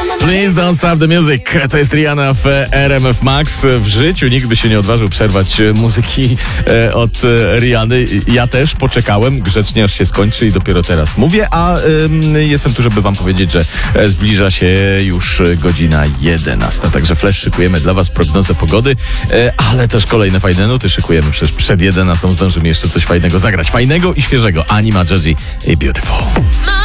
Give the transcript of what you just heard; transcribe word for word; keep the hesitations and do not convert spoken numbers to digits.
Please don't stop the music. To jest Rihanna w R M F Max. W życiu nikt by się nie odważył przerwać muzyki od Rihanny. Ja też poczekałem grzecznie, aż się skończy i dopiero teraz mówię, a ym, jestem tu, żeby wam powiedzieć, że zbliża się już godzina jedenasta. Także Flash szykujemy dla was prognozę pogody, ale też kolejne fajne nuty szykujemy. Przecież przed jedenastą zdążymy jeszcze coś fajnego zagrać. Fajnego i świeżego. Anima, Joji i Beautiful.